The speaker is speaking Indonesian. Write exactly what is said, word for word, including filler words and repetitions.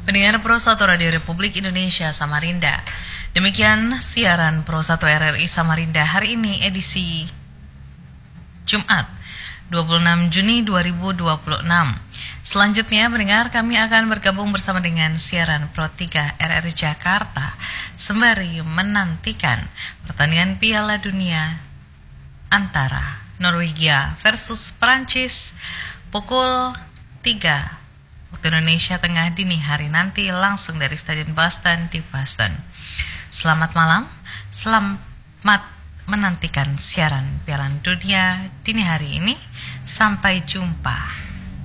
Pendengar Pro satu Radio Republik Indonesia Samarinda. Demikian siaran Pro satu R R I Samarinda hari ini edisi Jumat dua puluh enam Juni dua ribu dua puluh enam. Selanjutnya pendengar, kami akan bergabung bersama dengan siaran Pro tiga R R I Jakarta sembari menantikan pertandingan Piala Dunia antara Norwegia versus Prancis pukul tiga waktu Indonesia Tengah dini hari nanti langsung dari Stadion Boston di Boston. Selamat malam, selamat menantikan siaran Piala Dunia dini hari ini. Sampai jumpa.